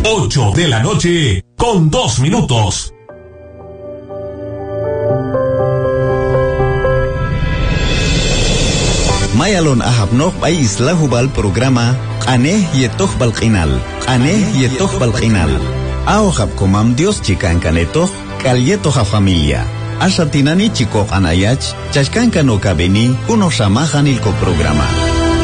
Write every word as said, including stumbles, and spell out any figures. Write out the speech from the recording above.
ocho de la noche con dos minutos. Mayalon ahabnoh bay islahu bal programa aneh yetoh bal qinal aneh yetoh bal qinal ao hab komam Dios chikan kanetoh kalyeto ha familia asatinani chiko anayach chashkan kano kabeni uno shamahan ilko programa